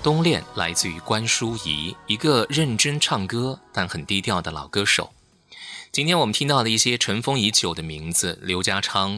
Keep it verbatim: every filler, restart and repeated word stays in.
冬恋来自于关淑怡，一个认真唱歌但很低调的老歌手。今天我们听到的一些尘封已久的名字，刘家昌、